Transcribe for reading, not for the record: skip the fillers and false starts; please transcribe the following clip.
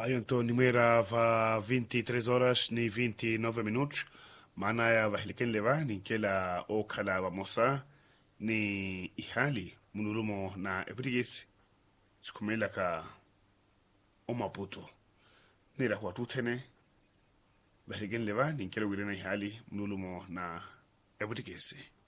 Então, numera va 23 horas ni 29 minutos. Maana ya vahiliken leva ni kela o kala wa mosa ni ihali munulumo na ebrigis sikumela ka o Maputo. Nira kwa tutene vahiliken leva ni kela wirena ihali munulumo na ebrigis.